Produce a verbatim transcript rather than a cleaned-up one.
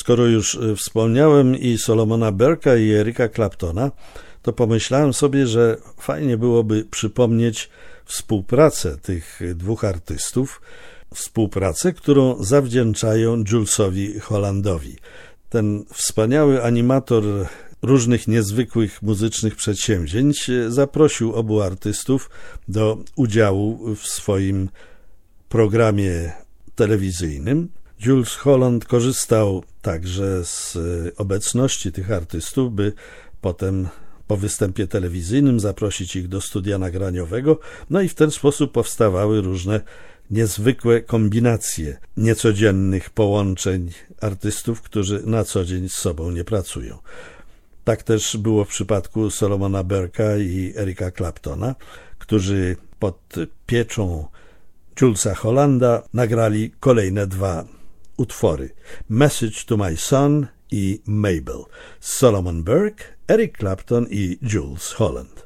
Skoro już wspomniałem i Solomona Burke'a i Erica Claptona, to pomyślałem sobie, że fajnie byłoby przypomnieć współpracę tych dwóch artystów, współpracę, którą zawdzięczają Julesowi Hollandowi. Ten wspaniały animator różnych niezwykłych muzycznych przedsięwzięć zaprosił obu artystów do udziału w swoim programie telewizyjnym. Jules Holland korzystał także z obecności tych artystów, by potem po występie telewizyjnym zaprosić ich do studia nagraniowego, no i w ten sposób powstawały różne niezwykłe kombinacje niecodziennych połączeń artystów, którzy na co dzień z sobą nie pracują. Tak też było w przypadku Solomona Burke'a i Erica Claptona, którzy pod pieczą Julesa Hollanda nagrali kolejne dwa utwory: Message to My Son i Mabel. Solomon Burke, Eric Clapton i Jules Holland.